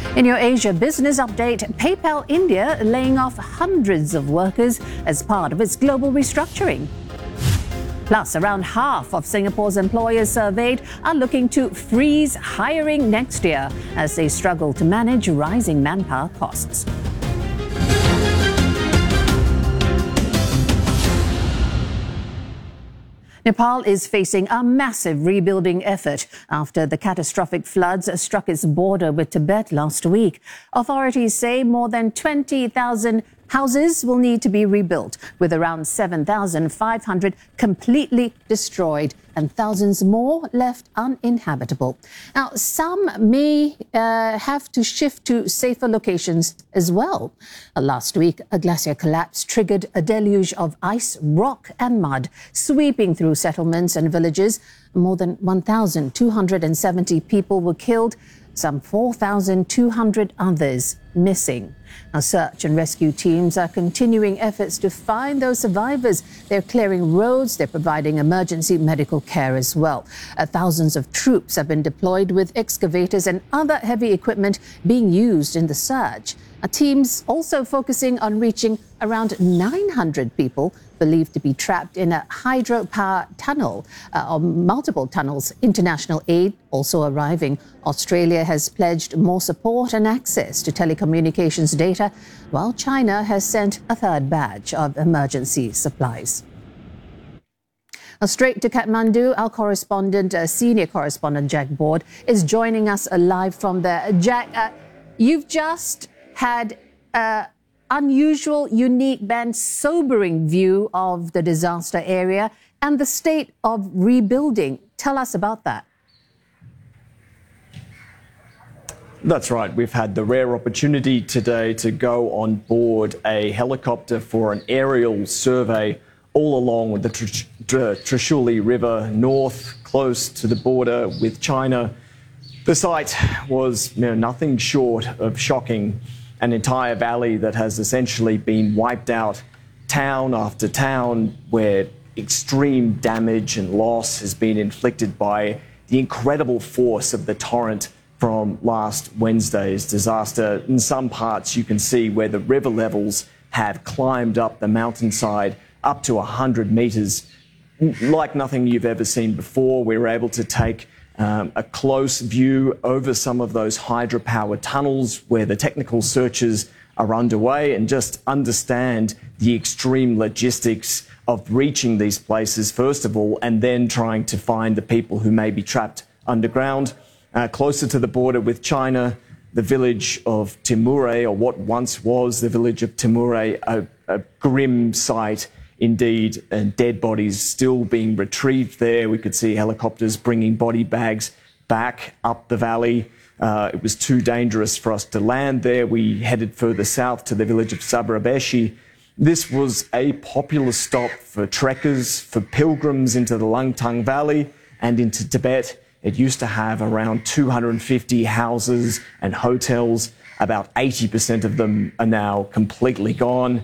In your Asia Business Update, PayPal India laying off hundreds of workers as part of its global restructuring. Plus, around half of Singapore's employers surveyed are looking to freeze hiring next year as they struggle to manage rising manpower costs. Nepal is facing a massive rebuilding effort after the catastrophic floods struck its border with Tibet last week. Authorities say more than 20,000 houses will need to be rebuilt, with around 7,500 completely destroyed and thousands more left uninhabitable. Now, some may have to shift to safer locations as well. Last week, a glacier collapse triggered a deluge of ice, rock and mud sweeping through settlements and villages. More than 1,270 people were killed, some 4,200 others missing. Now, search and rescue teams are continuing efforts to find those survivors. They're clearing roads, they're providing emergency medical care as well. Thousands of troops have been deployed with excavators and other heavy equipment being used in the search. Teams also focusing on reaching around 900 people believed to be trapped in a hydropower tunnel or multiple tunnels. International aid also arriving. Australia has pledged more support and access to telecommunications data, while China has sent a third batch of emergency supplies. Now, straight to Kathmandu, our correspondent, senior correspondent Jack Board, is joining us live from there. Jack, you've just had unusual, unique and sobering view of the disaster area and the state of rebuilding. Tell us about that. That's right. We've had the rare opportunity today to go on board a helicopter for an aerial survey all along with the Trishuli River north, close to the border with China. The site was nothing short of shocking. An entire valley that has essentially been wiped out, town after town, where extreme damage and loss has been inflicted by the incredible force of the torrent from last Wednesday's disaster. In some parts, you can see where the river levels have climbed up the mountainside up to 100 metres. Like nothing you've ever seen before, we were able to take a close view over some of those hydropower tunnels where the technical searches are underway and just understand the extreme logistics of reaching these places, first of all, and then trying to find the people who may be trapped underground. Closer to the border with China, the village of Timure, or what once was the village of Timure, a grim sight indeed, and dead bodies still being retrieved there. We could see helicopters bringing body bags back up the valley. It was too dangerous for us to land there. We headed further south to the village of Sabrabeshi. This was a popular stop for trekkers, for pilgrims into the Langtang Valley and into Tibet. It used to have around 250 houses and hotels. About 80% of them are now completely gone.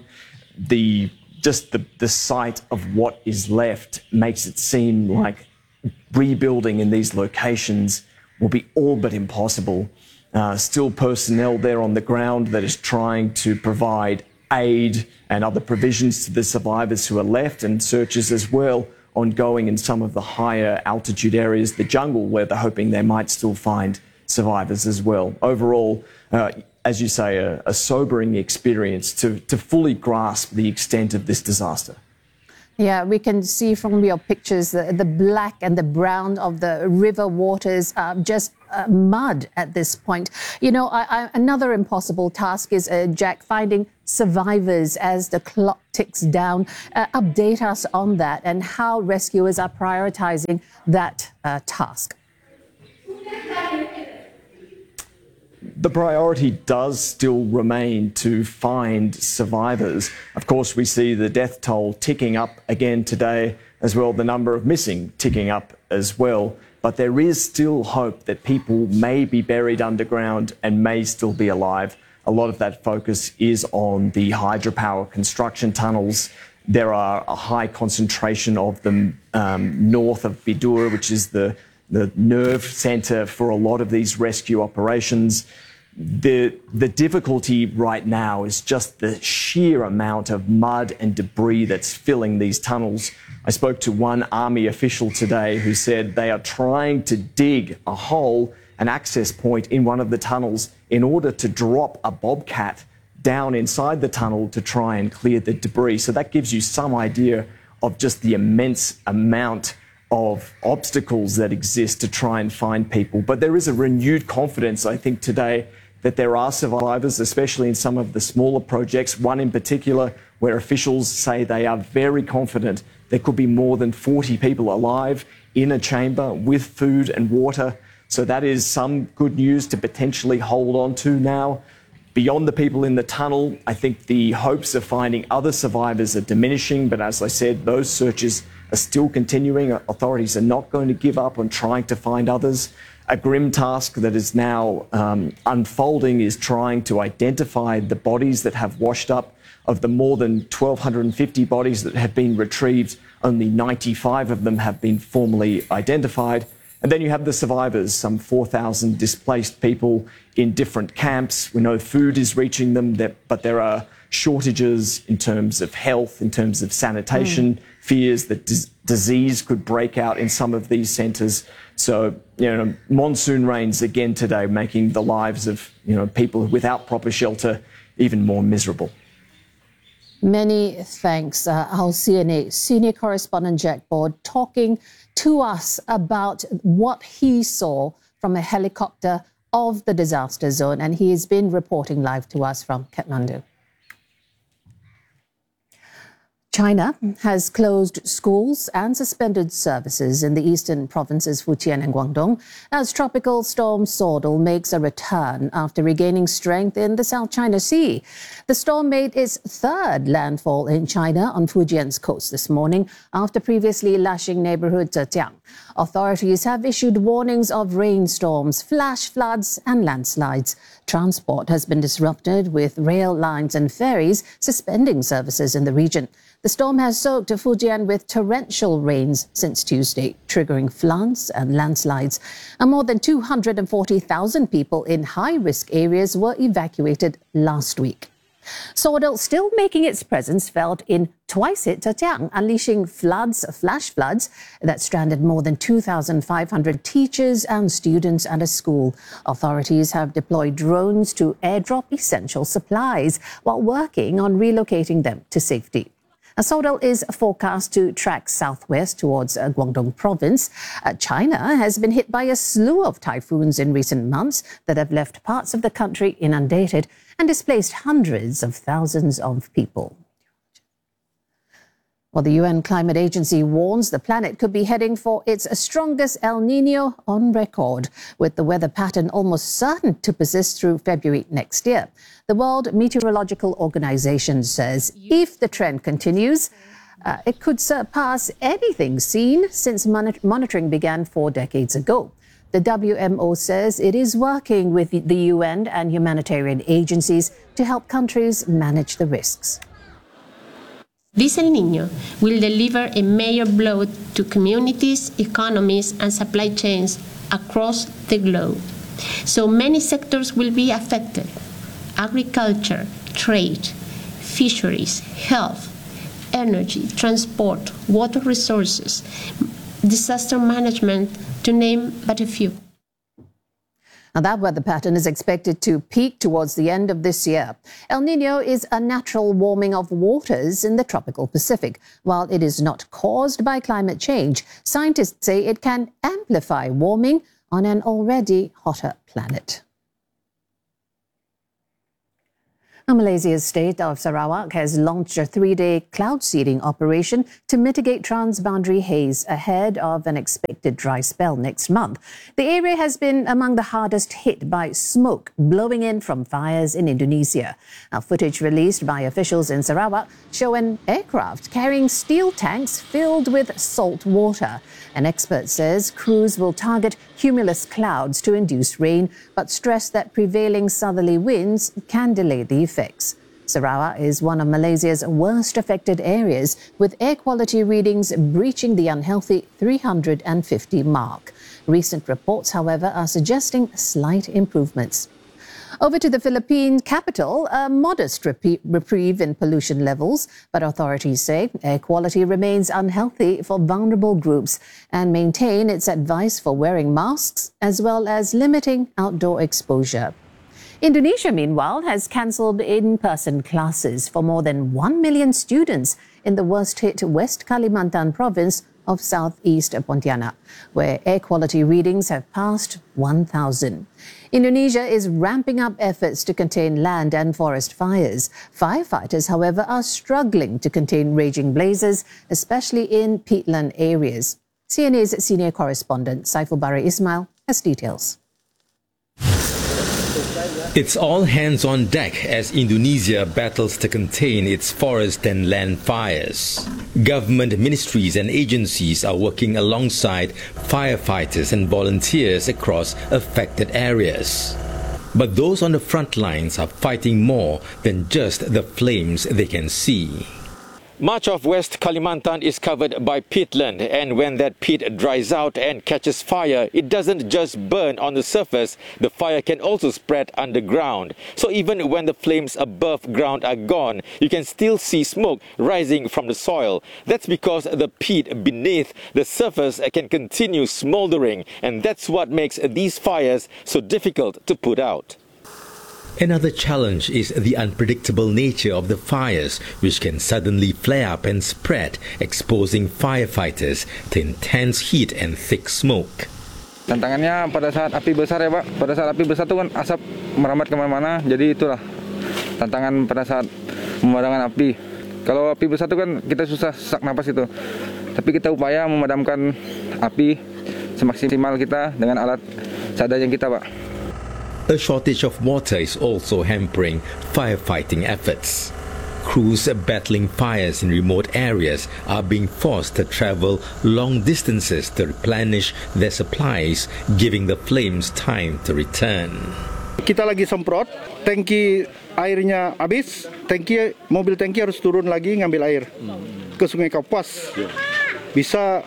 Just the sight of what is left makes it seem like rebuilding in these locations will be all but impossible. Still personnel there on the ground that is trying to provide aid and other provisions to the survivors who are left, and searches as well ongoing in some of the higher altitude areas, the jungle, where they're hoping they might still find survivors as well. Overall, as you say, a sobering experience to fully grasp the extent of this disaster. Yeah, we can see from your pictures the black and the brown of the river waters, just mud at this point. You know, another impossible task is, Jack, finding survivors as the clock ticks down. Update us on that and how rescuers are prioritizing that task. The priority does still remain to find survivors. Of course, we see the death toll ticking up again today, as well the number of missing ticking up as well. But there is still hope that people may be buried underground and may still be alive. A lot of that focus is on the hydropower construction tunnels. There are a high concentration of them north of Bidur, which is the nerve centre for a lot of these rescue operations. the difficulty right now is just the sheer amount of mud and debris that's filling these tunnels. I spoke to one army official today who said they are trying to dig a hole, an access point in one of the tunnels, in order to drop a bobcat down inside the tunnel to try and clear the debris. So that gives you some idea of just the immense amount of obstacles that exist to try and find people. But there is a renewed confidence, I think, today that there are survivors, especially in some of the smaller projects, one in particular where officials say they are very confident there could be more than 40 people alive in a chamber with food and water. So that is some good news to potentially hold on to now. Beyond the people in the tunnel, I think the hopes of finding other survivors are diminishing, but as I said, those searches are still continuing. Authorities are not going to give up on trying to find others. A grim task that is now unfolding is trying to identify the bodies that have washed up. Of the more than 1,250 bodies that have been retrieved, only 95 of them have been formally identified. And then you have the survivors, some 4,000 displaced people in different camps. We know food is reaching them, but there are shortages in terms of health, in terms of sanitation, fears that disease could break out in some of these centres. So, monsoon rains again today, making the lives of, people without proper shelter even more miserable. Many thanks, our CNA senior correspondent Jack Bord, talking to us about what he saw from a helicopter of the disaster zone, and he has been reporting live to us from Kathmandu. China has closed schools and suspended services in the eastern provinces Fujian and Guangdong as tropical storm Sordal makes a return after regaining strength in the South China Sea. The storm made its third landfall in China on Fujian's coast this morning after previously lashing neighborhood Zhejiang. Authorities have issued warnings of rainstorms, flash floods and landslides. Transport has been disrupted with rail lines and ferries suspending services in the region. The storm has soaked Fujian with torrential rains since Tuesday, triggering floods and landslides. And more than 240,000 people in high-risk areas were evacuated last week. Sordal still making its presence felt in twice-hit Zhejiang, unleashing flash floods that stranded more than 2,500 teachers and students at a school. Authorities have deployed drones to airdrop essential supplies while working on relocating them to safety. Sordal is forecast to track southwest towards Guangdong province. China has been hit by a slew of typhoons in recent months that have left parts of the country inundated and displaced hundreds of thousands of people. Well, the UN Climate Agency warns the planet could be heading for its strongest El Niño on record, with the weather pattern almost certain to persist through February next year. The World Meteorological Organization says if the trend continues, it could surpass anything seen since monitoring began 4 decades ago. The WMO says it is working with the UN and humanitarian agencies to help countries manage the risks. This El Niño will deliver a major blow to communities, economies, and supply chains across the globe. So many sectors will be affected: agriculture, trade, fisheries, health, energy, transport, water resources, disaster management, to name but a few. Now, that weather pattern is expected to peak towards the end of this year. El Niño is a natural warming of waters in the tropical Pacific. While it is not caused by climate change, scientists say it can amplify warming on an already hotter planet. Malaysia's state of Sarawak has launched a 3-day cloud seeding operation to mitigate transboundary haze ahead of an expected dry spell next month. The area has been among the hardest hit by smoke blowing in from fires in Indonesia. Now, footage released by officials in Sarawak show an aircraft carrying steel tanks filled with salt water. An expert says crews will target cumulus clouds to induce rain, but stress that prevailing southerly winds can delay the effects. Sarawak is one of Malaysia's worst affected areas, with air quality readings breaching the unhealthy 350 mark. Recent reports, however, are suggesting slight improvements. Over to the Philippine capital, a modest reprieve in pollution levels, but authorities say air quality remains unhealthy for vulnerable groups and maintain its advice for wearing masks as well as limiting outdoor exposure. Indonesia, meanwhile, has cancelled in-person classes for more than 1 million students in the worst-hit West Kalimantan province of southeast Pontianak, where air quality readings have passed 1,000. Indonesia is ramping up efforts to contain land and forest fires. Firefighters, however, are struggling to contain raging blazes, especially in peatland areas. CNA's senior correspondent Saiful Bahri Ismail has details. It's all hands on deck as Indonesia battles to contain its forest and land fires. Government ministries and agencies are working alongside firefighters and volunteers across affected areas. But those on the front lines are fighting more than just the flames they can see. Much of West Kalimantan is covered by peatland, and when that peat dries out and catches fire, it doesn't just burn on the surface, the fire can also spread underground. So even when the flames above ground are gone, you can still see smoke rising from the soil. That's because the peat beneath the surface can continue smoldering, and that's what makes these fires so difficult to put out. Another challenge is the unpredictable nature of the fires, which can suddenly flare up and spread, exposing firefighters to intense heat and thick smoke. Tantangannya pada saat api besar ya Pak, pada saat api besar itu kan asap merambat kemana-mana, jadi itulah tantangan pada saat memadamkan api. Kalau api besar itu kan kita susah sesak napas itu, tapi kita upaya memadamkan api semaksimal kita dengan alat seadanya kita Pak. A shortage of water is also hampering firefighting efforts. Crews battling fires in remote areas are being forced to travel long distances to replenish their supplies, giving the flames time to return. Kita lagi semprot, tangki airnya habis, mobil tangki harus turun lagi ngambil air ke Sungai Kapuas. Bisa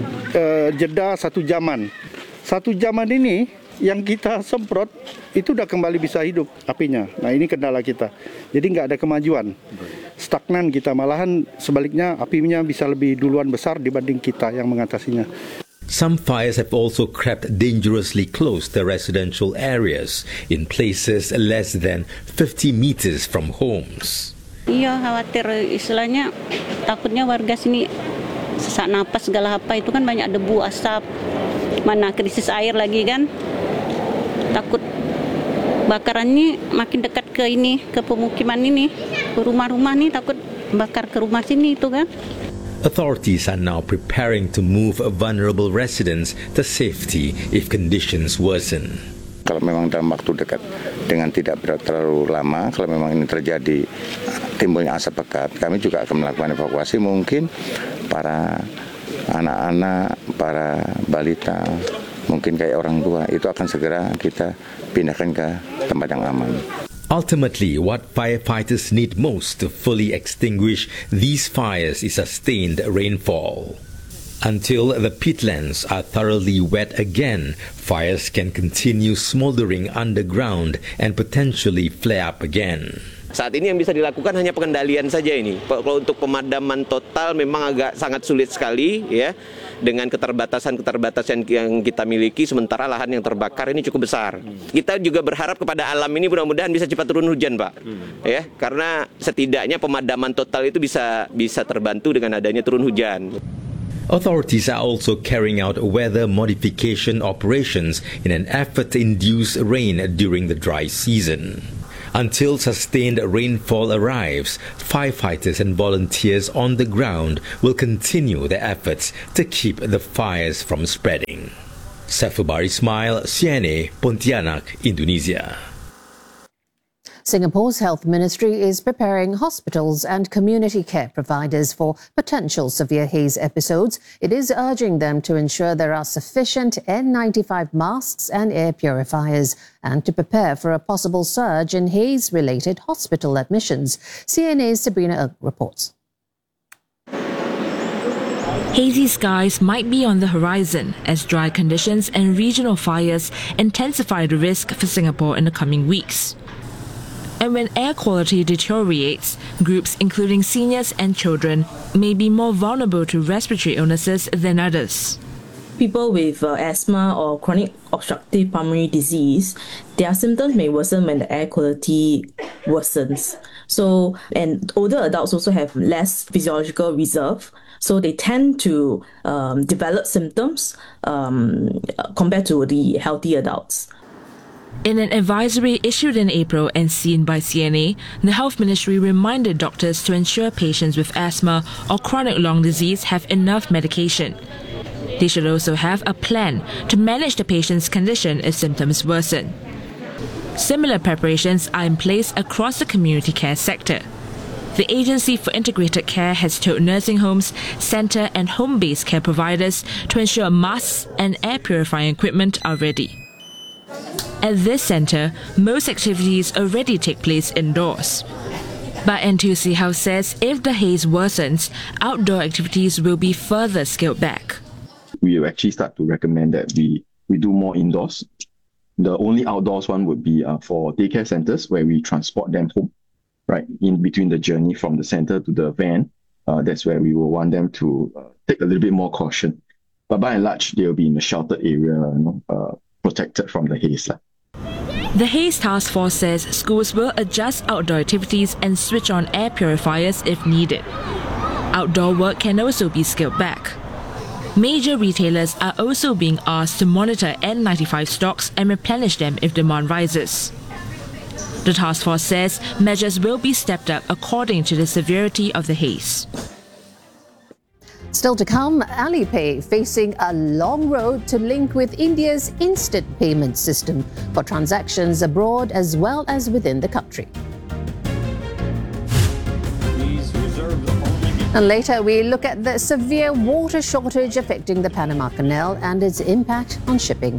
jeda 1 jaman. 1 jaman ini yang kita semprot itu udah kembali bisa hidup apinya. Nah ini kendala kita. Jadi nggak ada kemajuan. Stagnan kita, malahan sebaliknya apinya bisa lebih duluan besar dibanding kita yang mengatasinya. Some fires have also crept dangerously close to residential areas in places less than 50 meters from homes. Iya, khawatir istilahnya, takutnya warga sini sesak napas segala apa, itu kan banyak debu, asap, mana krisis air lagi kan. Takut bakarannya makin dekat ke ini, ke pemukiman ini, ke rumah-rumah nih, takut bakar ke rumah sini itu kan. Authorities are now preparing to move vulnerable residents to safety if conditions worsen. Kalau memang dalam waktu dekat dengan tidak terlalu lama, kalau memang ini terjadi timbulnya asap pekat, kami juga akan melakukan evakuasi, mungkin para anak-anak, para balita, mungkin kayak orang tua, itu akan segera kita pindahkan ke tempat yang aman. Ultimately, what firefighters need most to fully extinguish these fires is sustained rainfall. Until the peatlands are thoroughly wet again, fires can continue smoldering underground and potentially flare up again. Saat ini yang bisa dilakukan hanya pengendalian saja ini. Kalau untuk pemadaman total memang agak sangat sulit sekali ya, dengan keterbatasan yang kita miliki, sementara lahan yang terbakar ini cukup besar. Kita juga berharap kepada alam ini mudah-mudahan bisa cepat turun hujan, Pak. Ya, karena setidaknya pemadaman total itu bisa terbantu dengan adanya turun hujan. Authorities are also carrying out weather modification operations in an effort to induce rain during the dry season. Until sustained rainfall arrives, firefighters and volunteers on the ground will continue their efforts to keep the fires from spreading. Saiful Bahri Ismail, CNA, Pontianak, Indonesia. Singapore's health ministry is preparing hospitals and community care providers for potential severe haze episodes. It is urging them to ensure there are sufficient N95 masks and air purifiers and to prepare for a possible surge in haze-related hospital admissions. CNA's Sabrina reports. Hazy skies might be on the horizon as dry conditions and regional fires intensify the risk for Singapore in the coming weeks. And when air quality deteriorates, groups including seniors and children may be more vulnerable to respiratory illnesses than others. People with asthma or chronic obstructive pulmonary disease, their symptoms may worsen when the air quality worsens. So, and older adults also have less physiological reserve, so they tend to develop symptoms compared to the healthy adults. In an advisory issued in April and seen by CNA, the Health Ministry reminded doctors to ensure patients with asthma or chronic lung disease have enough medication. They should also have a plan to manage the patient's condition if symptoms worsen. Similar preparations are in place across the community care sector. The Agency for Integrated Care has told nursing homes, centre and home-based care providers to ensure masks and air purifying equipment are ready. At this centre, most activities already take place indoors. But NTUC House says if the haze worsens, outdoor activities will be further scaled back. We will actually start to recommend that we do more indoors. The only outdoors one would be for daycare centres where we transport them home, right, in between the journey from the centre to the van. That's where we will want them to take a little bit more caution. But by and large, they will be in a sheltered area, protected from the haze. The Haze Task Force says schools will adjust outdoor activities and switch on air purifiers if needed. Outdoor work can also be scaled back. Major retailers are also being asked to monitor N95 stocks and replenish them if demand rises. The task force says measures will be stepped up according to the severity of the haze. Still to come, Alipay facing a long road to link with India's instant payment system for transactions abroad as well as within the country. And later, we look at the severe water shortage affecting the Panama Canal and its impact on shipping.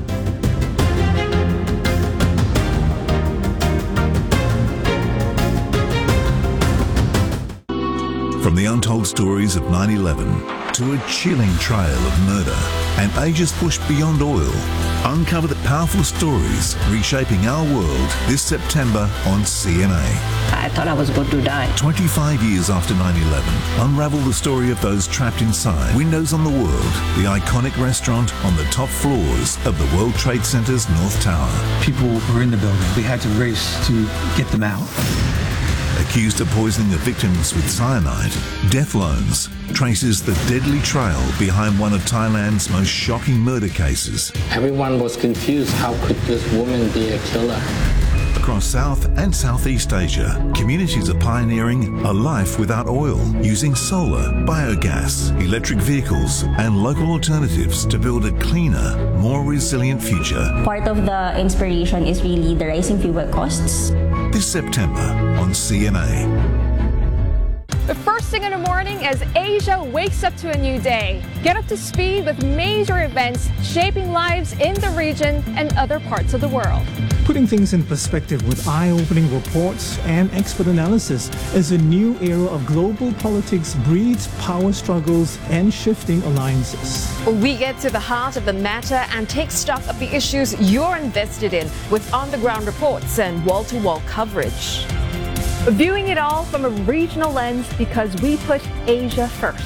From the untold stories of 9/11 to a chilling trail of murder and ages pushed beyond oil, uncover the powerful stories reshaping our world this September on CNA. I thought I was going to die. 25 years after 9/11, unravel the story of those trapped inside Windows on the World, the iconic restaurant on the top floors of the World Trade Center's North Tower. People were in the building. We had to race to get them out. Accused of poisoning the victims with cyanide, Death Loans traces the deadly trail behind one of Thailand's most shocking murder cases. Everyone was confused. How could this woman be a killer? Across South and Southeast Asia, communities are pioneering a life without oil, using solar, biogas, electric vehicles, and local alternatives to build a cleaner, more resilient future. Part of the inspiration is really the rising fuel costs. This September on CNA. The first thing in the morning as Asia wakes up to a new day. Get up to speed with major events shaping lives in the region and other parts of the world. Putting things in perspective with eye-opening reports and expert analysis as a new era of global politics breeds power struggles and shifting alliances. We get to the heart of the matter and take stock of the issues you're invested in with on-the-ground reports and wall-to-wall coverage. Viewing it all from a regional lens because we put Asia first.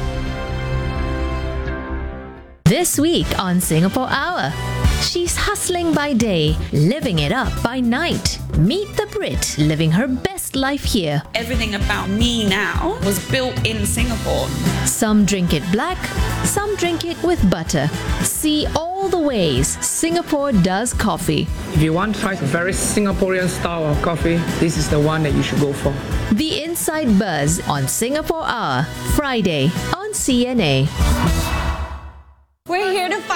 This week on Singapore Hour, she's hustling by day, living it up by night. Meet the Brit living her best life here. Everything about me now was built in Singapore. Some drink it black, some drink it with butter. See all the ways Singapore does coffee. If you want to try a very Singaporean style of coffee, this is the one that you should go for. The Inside Buzz on Singapore Hour, Friday on CNA.